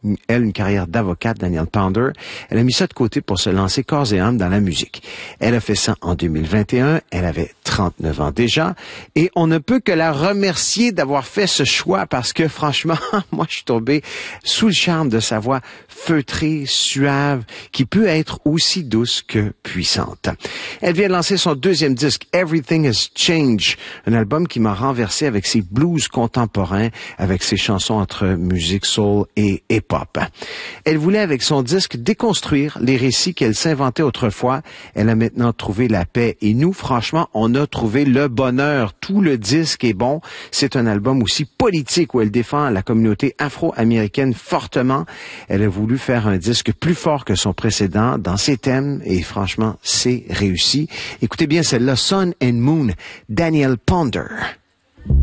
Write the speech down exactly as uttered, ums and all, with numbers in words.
elle, une carrière d'avocate, Danielle Pounder. Elle a mis ça de côté pour se lancer corps et âme dans la musique. Elle a fait ça en deux mille vingt et un. Elle avait trente-neuf ans déjà. Et on ne peut que la remercier d'avoir fait ce choix parce que, franchement, moi, je suis tombé sous le charme de sa voix feutrée, suave, qui peut être aussi douce que puissante. Elle vient de lancer son deuxième disque, Everything Has Changed, un album qui m'a renversé avec ses blues contemporains, avec ses chansons entre musique soul et hip-hop. Elle voulait, avec son disque, déconstruire les récits qu'elle s'inventait autrefois. Elle a maintenant trouvé la paix. Et nous, franchement, on a trouvé le bonheur. Tout le disque est bon. C'est un album aussi politique où elle défend la communauté afro-américaine fortement. Elle a voulu faire un disque plus fort que son précédent dans ses thèmes et franchement, c'est réussi. Écoutez bien celle-là, Sun and Moon, Danielle Pounder.